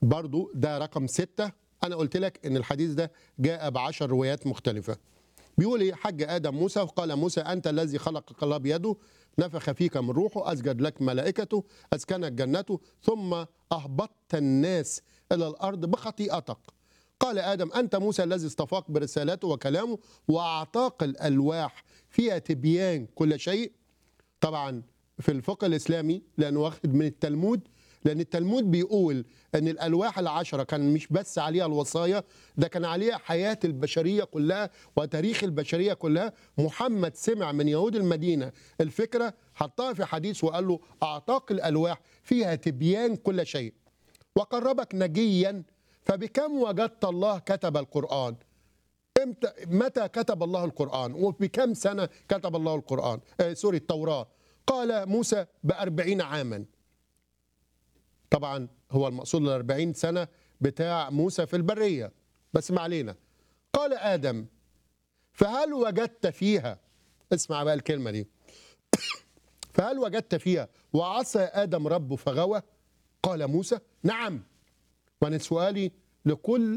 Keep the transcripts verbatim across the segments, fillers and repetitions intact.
برضو ده رقم ستة. أنا قلت لك إن الحديث ده جاء بعشر روايات مختلفة. بيقول إيه؟ حج آدم موسى وقال موسى أنت الذي خلقك الله بيده، نفخ فيك من روحه، أسجد لك ملائكته، أسكنك جنته، ثم أهبطت الناس إلى الأرض بخطيئتك. قال آدم أنت موسى الذي اصطفاك برسالته وكلامه وأعطاك الألواح فيها تبيان كل شيء. طبعا في الفقه الإسلامي لأنه واخد من التلمود، لأن التلمود بيقول أن الألواح العشرة كان مش بس عليها الوصايا، ده كان عليها حياة البشرية كلها وتاريخ البشرية كلها. محمد سمع من يهود المدينة الفكرة، حطها في حديث وقال له أعطاك الألواح فيها تبيان كل شيء وقربك نجيا، فبكم وجدت الله كتب القرآن؟ امتى متى كتب الله القرآن؟ وبكم سنة كتب الله القرآن؟ آه سوري التوراة. قال موسى بأربعين عاما. طبعا هو المقصود الأربعين سنة بتاع موسى في البرية، بس ما علينا. قال آدم فهل وجدت فيها، اسمع بقى الكلمة دي، فهل وجدت فيها وعصى آدم ربه فغوى؟ قال موسى نعم. وأنا سؤالي لكل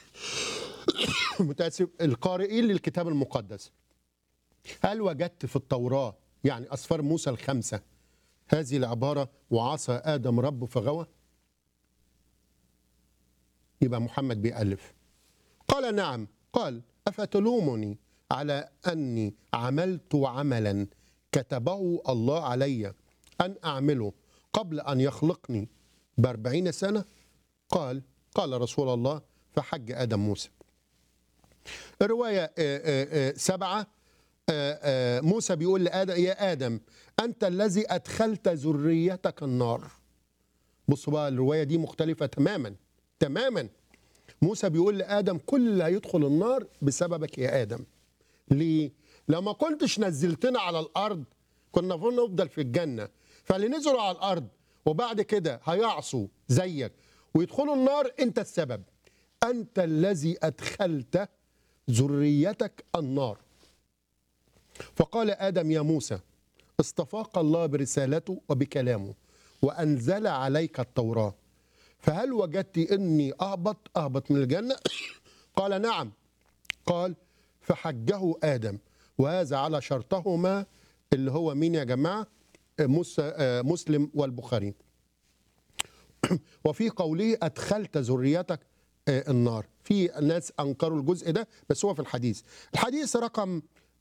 متأسف القارئين للكتاب المقدس، هل وجدت في التوراة يعني أسفار موسى الخمسة هذه العبارة وعصى آدم ربه فغوى؟ يبقى محمد بيألف. قال نعم. قال أفتلومني على أني عملت عملا كتبه الله علي أن أعمله قبل أن يخلقني بأربعين سنة؟ قال قال رسول الله فحج آدم موسى. الرواية سبعة، موسى بيقول لآدم يا آدم أنت الذي أدخلت ذريتك النار. بصوا بقى الرواية دي مختلفة تماما تماما. موسى بيقول لآدم كل اللي هيدخل النار بسببك يا آدم. ليه؟ لما كنتش نزلتنا على الأرض كنا المفروض نفضل في الجنة، فاللي نزلوا على الأرض وبعد كده هيعصوا زيك ويدخلوا النار أنت السبب. أنت الذي أدخلت ذريتك النار. فقال آدم يا موسى اصطفاك الله برسالته وبكلامه وأنزل عليك التوراة، فهل وجدت إني أهبط أهبط من الجنة؟ قال نعم. قال فحجه آدم، وهذا على شرطهما اللي هو مين يا جماعة؟ مسلم والبخاري. وفي قوله أدخلت ذريتك النار، في ناس أنكروا الجزء ده بس هو في الحديث. الحديث رقم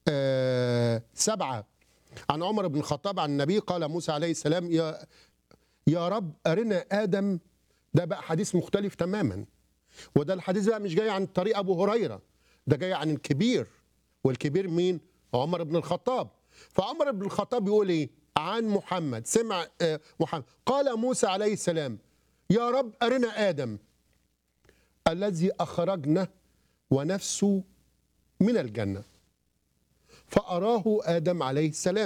سبعة عن عمر بن الخطاب عن النبي قال موسى عليه السلام يا يا رب أرنا آدم. ده بقى حديث مختلف تماما، وده الحديث بقى مش جاي عن طريق أبو هريرة، ده جاي عن الكبير. والكبير مين؟ عمر بن الخطاب. فعمر بن الخطاب بيقول ايه عن محمد؟ سمع محمد قال موسى عليه السلام يا رب أرنا آدم الذي أخرجنا ونفسه من الجنة، فأراه آدم عليه السلام.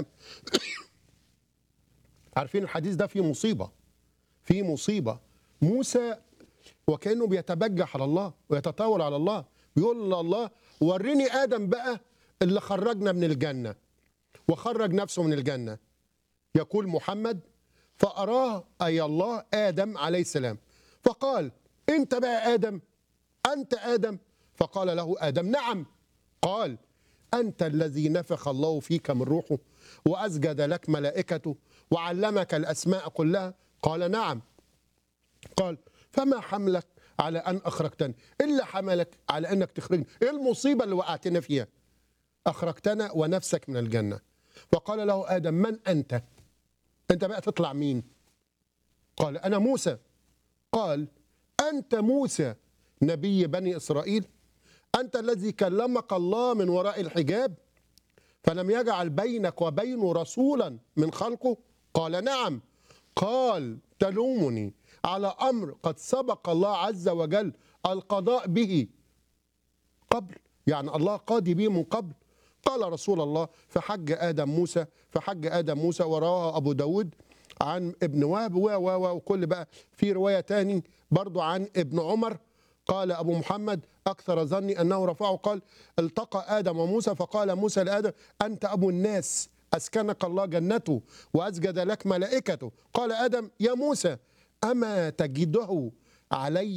عارفين الحديث ده فيه مصيبة، فيه مصيبة. موسى وكأنه بيتبجح على الله ويتطاول على الله، بيقول الله وريني آدم بقى اللي خرجنا من الجنة وخرج نفسه من الجنة. يقول محمد فأراه أي الله آدم عليه السلام، فقال أنت بقى آدم؟ أنت آدم؟ فقال له آدم نعم. قال أنت الذي نفخ الله فيك من روحه وأسجد لك ملائكته وعلمك الأسماء كلها؟ قال نعم. قال فما حملك على أن أخرجتني؟ إلا حملك على أنك تخرجني؟ إيه المصيبة اللي وقعتنا فيها؟ أخرجتنا ونفسك من الجنة. فقال له آدم من أنت؟ أنت بقى تطلع مين؟ قال أنا موسى. قال أنت موسى نبي بني إسرائيل؟ أنت الذي كلمك الله من وراء الحجاب فلم يجعل بينك وبينه رسولا من خلقه؟ قال نعم. قال تلومني على أمر قد سبق الله عز وجل القضاء به قبل، يعني الله قاضي به من قبل. قال رسول الله فحج آدم موسى فحج آدم موسى ورواه أبو داود عن ابن وهب وكل بقى في رواية تاني برضو عن ابن عمر. قال أبو محمد أكثر ظني أنه رفعه قال التقى آدم وموسى فقال موسى لآدم أنت أبو الناس أسكنك الله جنته وأسجد لك ملائكته. قال آدم يا موسى أما تجده علي